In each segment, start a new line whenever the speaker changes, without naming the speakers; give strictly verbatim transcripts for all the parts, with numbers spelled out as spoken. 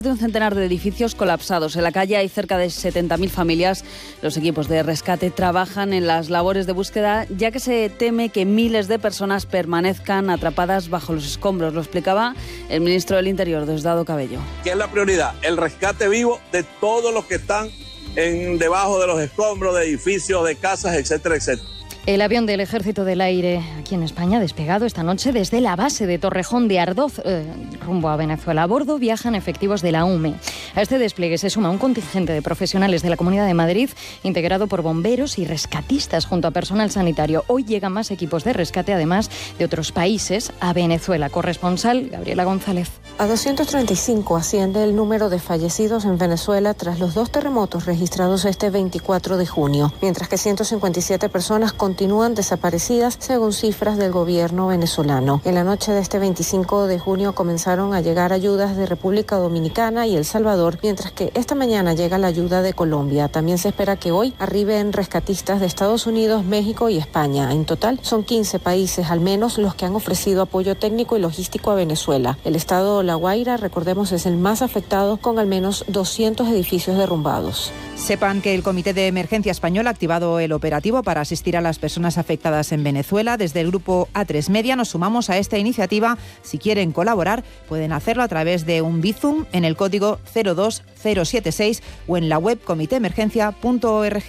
De un centenar de edificios colapsados. En la calle hay cerca de setenta mil familias. Los equipos de rescate trabajan en las labores de búsqueda, ya que se teme que miles de personas permanezcan atrapadas bajo los escombros. Lo explicaba el ministro del Interior, Diosdado Cabello.
¿Qué es la prioridad? El rescate vivo de todos los que están en, debajo de los escombros, de edificios, de casas, etcétera, etcétera.
El avión del Ejército del Aire aquí en España ha despegado esta noche desde la base de Torrejón de Ardoz eh, rumbo a Venezuela. A bordo viajan efectivos de la U M E. A este despliegue se suma un contingente de profesionales de la Comunidad de Madrid integrado por bomberos y rescatistas junto a personal sanitario. Hoy llegan más equipos de rescate, además de otros países, a Venezuela. Corresponsal Gabriela González.
A doscientos treinta y cinco asciende el número de fallecidos en Venezuela tras los dos terremotos registrados este veinticuatro de junio, mientras que ciento cincuenta y siete personas continúan desaparecidas según cifras del gobierno venezolano. En la noche de este veinticinco de junio comenzaron a llegar ayudas de República Dominicana y El Salvador, mientras que esta mañana llega la ayuda de Colombia. También se espera que hoy arriben rescatistas de Estados Unidos, México y España. En total son quince países al menos los que han ofrecido apoyo técnico y logístico a Venezuela. El estado La Guaira, recordemos, es el más afectado con al menos doscientos edificios derrumbados.
Sepan que el Comité de Emergencia Español ha activado el operativo para asistir a las personas afectadas en Venezuela. Desde el grupo A tres Media nos sumamos a esta iniciativa. Si quieren colaborar, pueden hacerlo a través de un Bizum en el código cero dos cero siete seis o en la web comité emergencia punto org.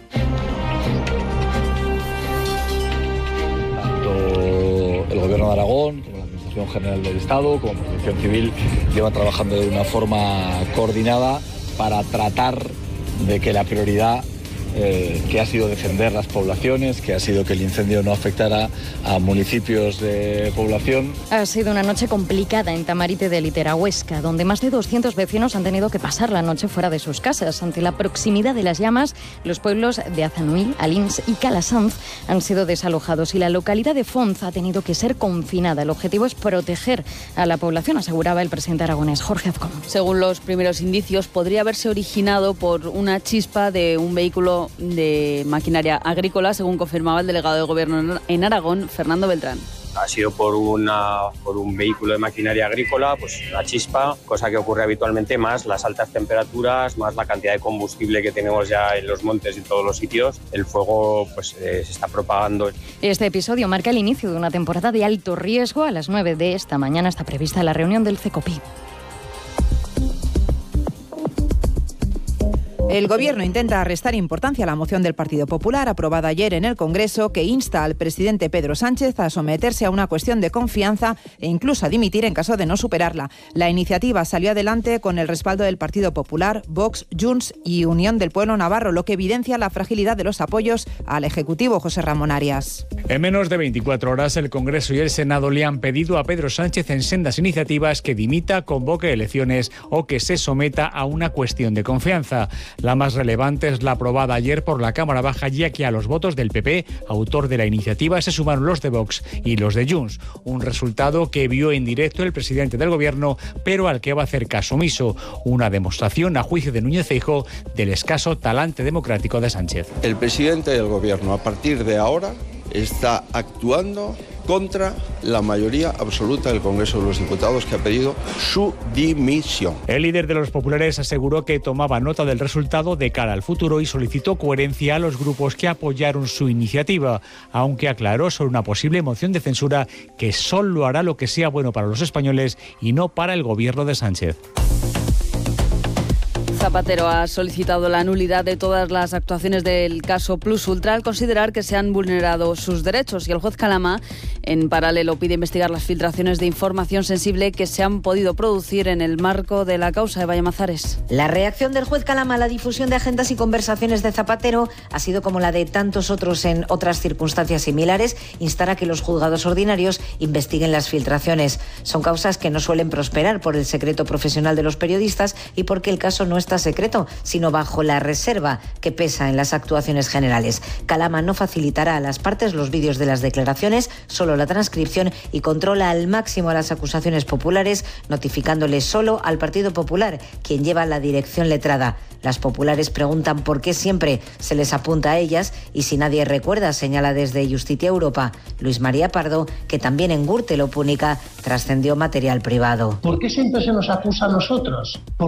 Tanto el Gobierno de Aragón como la Administración General del Estado como la Protección Civil llevan trabajando de una forma coordinada para tratar de que la prioridad eh, que ha sido defender las poblaciones, que ha sido que el incendio no afectara a municipios de población.
Ha sido una noche complicada en Tamarite de Litera, Huesca, donde más de doscientos vecinos han tenido que pasar la noche fuera de sus casas. Ante la proximidad de las llamas, los pueblos de Azanuil, Alins y Calasanz han sido desalojados y la localidad de Fonz ha tenido que ser confinada. El objetivo es proteger a la población, aseguraba el presidente aragonés, Jorge Azcón.
Según los primeros indicios, podría haberse originado por una chispa de un vehículo de maquinaria agrícola, según confirmaba el delegado de Gobierno en Aragón, Fernando Beltrán.
Ha sido por, una, por un vehículo de maquinaria agrícola, pues la chispa, cosa que ocurre habitualmente, más las altas temperaturas, más la cantidad de combustible que tenemos ya en los montes y en todos los sitios. El fuego pues eh, se está propagando.
Este episodio marca el inicio de una temporada de alto riesgo. A las nueve de esta mañana está prevista la reunión del CECOPI.
El Gobierno intenta restar importancia a la moción del Partido Popular aprobada ayer en el Congreso que insta al presidente Pedro Sánchez a someterse a una cuestión de confianza e incluso a dimitir en caso de no superarla. La iniciativa salió adelante con el respaldo del Partido Popular, Vox, Junts y Unión del Pueblo Navarro, lo que evidencia la fragilidad de los apoyos al Ejecutivo. José Ramón Arias.
En menos de veinticuatro horas, el Congreso y el Senado le han pedido a Pedro Sánchez en sendas iniciativas que dimita, convoque elecciones o que se someta a una cuestión de confianza. La más relevante es la aprobada ayer por la Cámara Baja, ya que a los votos del P P, autor de la iniciativa, se sumaron los de Vox y los de Junts. Un resultado que vio en directo el presidente del Gobierno, pero al que va a hacer caso omiso. Una demostración, a juicio de Núñez Feijóo, del escaso talante democrático de Sánchez.
El presidente del Gobierno, a partir de ahora, está actuando contra la mayoría absoluta del Congreso de los Diputados, que ha pedido su dimisión.
El líder de los populares aseguró que tomaba nota del resultado de cara al futuro y solicitó coherencia a los grupos que apoyaron su iniciativa, aunque aclaró sobre una posible moción de censura que solo hará lo que sea bueno para los españoles y no para el gobierno de Sánchez.
Zapatero ha solicitado la nulidad de todas las actuaciones del caso Plus Ultra al considerar que se han vulnerado sus derechos, y el juez Calama, en paralelo, pide investigar las filtraciones de información sensible que se han podido producir en el marco de la causa de Vallamazares.
La reacción del juez Calama a la difusión de agendas y conversaciones de Zapatero ha sido como la de tantos otros en otras circunstancias similares: instar a que los juzgados ordinarios investiguen las filtraciones. Son causas que no suelen prosperar por el secreto profesional de los periodistas y porque el caso no está está secreto, sino bajo la reserva que pesa en las actuaciones generales. Calama no facilitará a las partes los vídeos de las declaraciones, solo la transcripción, y controla al máximo a las acusaciones populares, notificándoles solo al Partido Popular, quien lleva la dirección letrada. Las populares preguntan por qué siempre se les apunta a ellas y si nadie recuerda, señala desde Justicia Europa Luis María Pardo, que también en Gürtel o Púnica trascendió material privado.
¿Por qué siempre se nos acusa a nosotros?